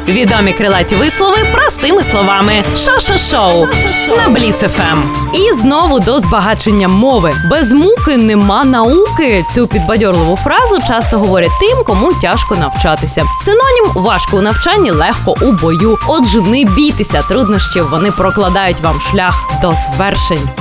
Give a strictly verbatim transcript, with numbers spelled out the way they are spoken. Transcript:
Відомі крилаті вислови простими словами. Шо-шо-шоу на Бліц еф ем. І знову до збагачення мови. Без муки нема науки. Цю підбадьорливу фразу часто говорять тим, кому тяжко навчатися. Синонім: важко у навчанні, легко у бою. Отже, не бійтеся труднощів, вони прокладають вам шлях до звершень.